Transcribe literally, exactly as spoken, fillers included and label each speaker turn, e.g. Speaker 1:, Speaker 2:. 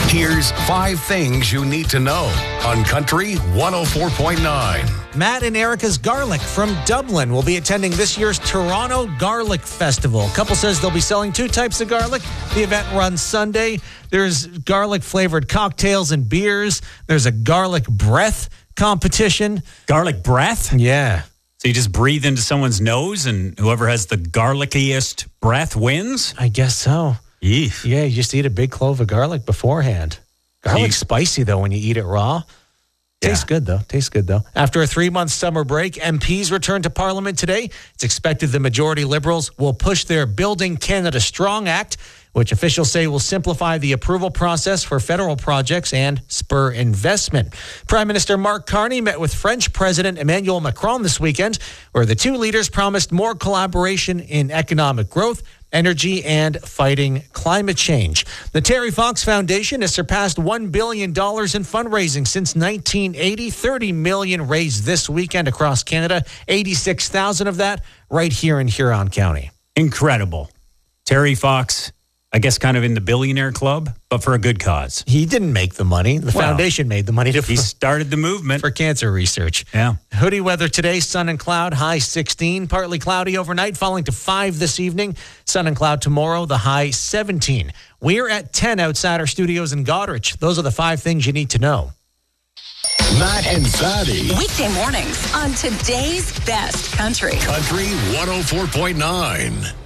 Speaker 1: Here's five things you need to know on Country one oh four point nine.
Speaker 2: Matt and Erica's Garlic from Dublin will be attending this year's Toronto Garlic Festival. A couple says they'll be selling two types of garlic. The event runs Sunday. There's garlic-flavored cocktails and beers. There's a garlic breath competition.
Speaker 3: Garlic breath?
Speaker 2: Yeah.
Speaker 3: So you just breathe into someone's nose and whoever has the garlickiest breath wins?
Speaker 2: I guess so.
Speaker 3: Eef.
Speaker 2: Yeah, you just eat a big clove of garlic beforehand. Garlic's
Speaker 3: Eef.
Speaker 2: spicy, though, when you eat it raw. Tastes
Speaker 3: Yeah.
Speaker 2: good, though. Tastes good, though. After a three-month summer break, M Ps return to Parliament today. It's expected the majority Liberals will push their Building Canada Strong Act, which officials say will simplify the approval process for federal projects and spur investment. Prime Minister Mark Carney met with French President Emmanuel Macron this weekend, where the two leaders promised more collaboration in economic growth, energy, and fighting climate change. The Terry Fox Foundation has surpassed one billion dollars in fundraising since nineteen eighty. thirty million dollars raised this weekend across Canada, eighty-six thousand of that right here in Huron County.
Speaker 3: Incredible. Terry Fox, I guess kind of in the billionaire club, but for a good cause.
Speaker 2: He didn't make the money. The
Speaker 3: Well,
Speaker 2: foundation made the money to
Speaker 3: He started the movement.
Speaker 2: for cancer research.
Speaker 3: Yeah.
Speaker 2: Hoodie weather today, sun and cloud, high sixteen. Partly cloudy overnight, falling to five this evening. Sun and cloud tomorrow, the high seventeen. We're at ten outside our studios in Goderich. Those are the five things you need to know.
Speaker 1: Matt and Fatty.
Speaker 4: Weekday mornings on today's best country.
Speaker 1: Country one oh four point nine.